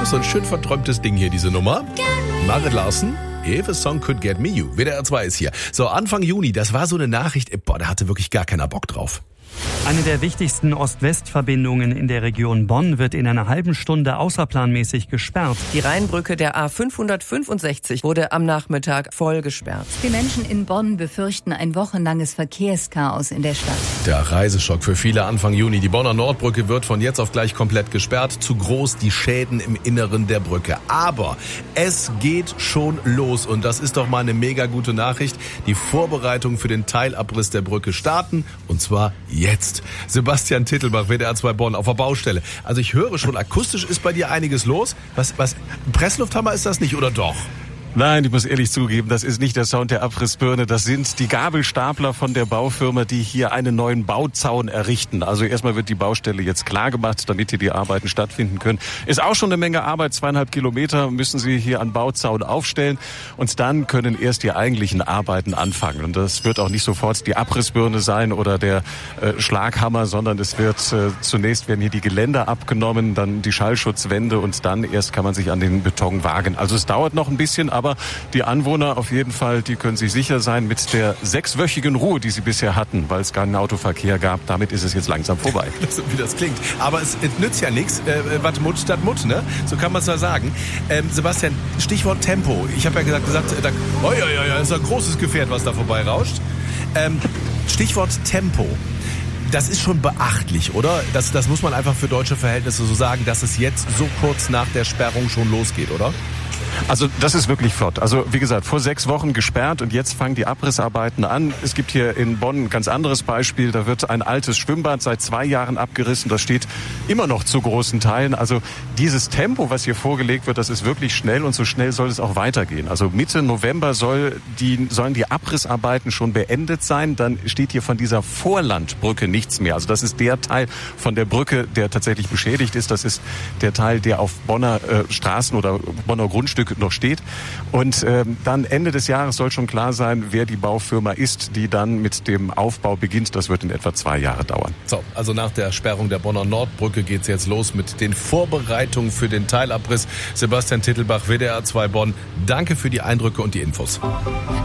So ein schön verträumtes Ding hier, diese Nummer. Marit Larsen. If a song could get me you. WDR 2 ist hier. So, Anfang Juni, das war so eine Nachricht, da hatte wirklich gar keiner Bock drauf. Eine der wichtigsten Ost-West-Verbindungen in der Region Bonn wird in einer halben Stunde außerplanmäßig gesperrt. Die Rheinbrücke der A565 wurde am Nachmittag voll gesperrt. Die Menschen in Bonn befürchten ein wochenlanges Verkehrschaos in der Stadt. Der Reiseschock für viele Anfang Juni. Die Bonner Nordbrücke wird von jetzt auf gleich komplett gesperrt. Zu groß die Schäden im Inneren der Brücke. Aber es geht schon los und das ist doch mal eine mega gute Nachricht. Die Vorbereitungen für den Teilabriss der Brücke starten und zwar jetzt. Sebastian Tittelbach, WDR 2 Bonn, auf der Baustelle. Also ich höre schon, akustisch ist bei dir einiges los. Was, Presslufthammer ist das nicht, oder doch? Nein, ich muss ehrlich zugeben, das ist nicht der Sound der Abrissbirne. Das sind die Gabelstapler von der Baufirma, die hier einen neuen Bauzaun errichten. Also erstmal wird die Baustelle jetzt klar gemacht, damit hier die Arbeiten stattfinden können. Ist auch schon eine Menge Arbeit. 2,5 Kilometer müssen sie hier an Bauzaun aufstellen. Und dann können erst die eigentlichen Arbeiten anfangen. Und das wird auch nicht sofort die Abrissbirne sein oder der Schlaghammer, sondern es wird zunächst werden hier die Geländer abgenommen, dann die Schallschutzwände und dann erst kann man sich an den Beton wagen. Also es dauert noch ein bisschen, aber die Anwohner auf jeden Fall, die können sich sicher sein mit der 6-wöchigen Ruhe, die sie bisher hatten, weil es keinen Autoverkehr gab. Damit ist es jetzt langsam vorbei. Wie das klingt. Aber es nützt ja nichts. Was Mut statt Mut, ne? So kann man es ja sagen. Sebastian, Stichwort Tempo. Ich habe ja gesagt, das ist ein großes Gefährt, was da vorbei rauscht. Stichwort Tempo. Das ist schon beachtlich, oder? Das muss man einfach für deutsche Verhältnisse so sagen, dass es jetzt so kurz nach der Sperrung schon losgeht, oder? Also das ist wirklich flott. Also wie gesagt, vor 6 Wochen gesperrt und jetzt fangen die Abrissarbeiten an. Es gibt hier in Bonn ein ganz anderes Beispiel. Da wird ein altes Schwimmbad seit 2 Jahren abgerissen. Das steht immer noch zu großen Teilen. Also dieses Tempo, was hier vorgelegt wird, das ist wirklich schnell und so schnell soll es auch weitergehen. Also Mitte November sollen die Abrissarbeiten schon beendet sein. Dann steht hier von dieser Vorlandbrücke nichts mehr. Also das ist der Teil von der Brücke, der tatsächlich beschädigt ist. Das ist der Teil, der auf Bonner Straßen oder Bonner Grundstück noch steht. Und dann Ende des Jahres soll schon klar sein, wer die Baufirma ist, die dann mit dem Aufbau beginnt. Das wird in etwa 2 Jahre dauern. So, also nach der Sperrung der Bonner Nordbrücke geht's jetzt los mit den Vorbereitungen für den Teilabriss. Sebastian Tittelbach, WDR 2 Bonn. Danke für die Eindrücke und die Infos.